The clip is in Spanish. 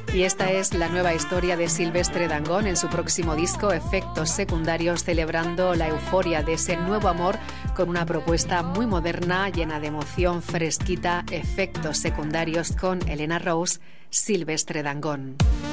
Y esta es la nueva historia de Silvestre Dangond en su próximo disco, Efectos Secundarios, celebrando la euforia de ese nuevo amor con una propuesta muy moderna, llena de emoción, fresquita. Efectos Secundarios con Elena Rose, Silvestre Dangond.